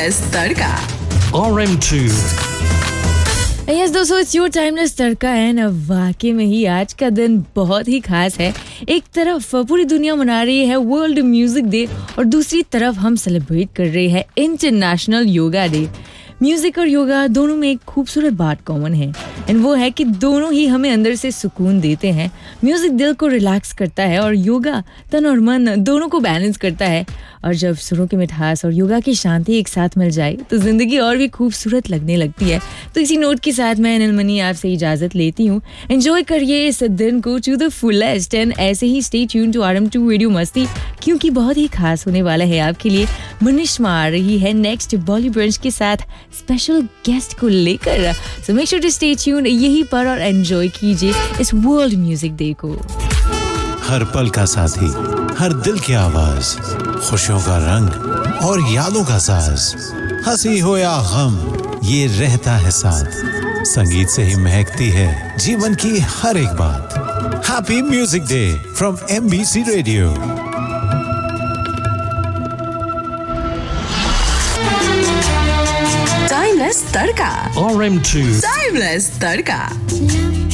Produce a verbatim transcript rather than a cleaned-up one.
Timeless तड़का R M two. Yes दोस्तों, it's your timeless tadka and वाकई में ही आज का दिन बहुत ही खास है। एक तरफ पूरी दुनिया मना रही है वर्ल्ड म्यूजिक डे और दूसरी तरफ हम सेलिब्रेट कर रहे हैं इंटरनेशनल योगा डे। म्यूजिक और योगा दोनों में एक खूबसूरत बात कॉमन है एंड वो है कि दोनों ही हमें अंदर से सुकून देते हैं। म्यूजिक दिल को रिलैक्स करता है और योगा तन और मन दोनों को बैलेंस करता है। और जब सुरों की मिठास और योगा की शांति एक साथ मिल जाए तो जिंदगी और भी खूबसूरत लगने लगती है। तो इसी नोट के साथ मैं नीलमणि आपसे इजाजत लेती हूँ। एंजॉय करिए इस दिन को टू द फुलेस्ट एंड ऐसे ही stay tune to R M to radio मस्ती, क्योंकि बहुत ही खास होने वाला है आपके लिए। मनीषमा आ रही है नेक्स्ट बॉलीवुड के साथ स्पेशल गेस्ट को लेकर। So make sure to stay tune यहीं पर और एंजॉय कीजिए इस वर्ल्ड म्यूजिक डे को। हर पल का साथी, हर दिल की आवाज, खुशियों का रंग और यादों का साज, हंसी हो या गम, ये रहता है साथ। संगीत से ही महकती है जीवन की हर एक बात। Happy music day from M B C radio. Timeless tadka R M two. Timeless tadka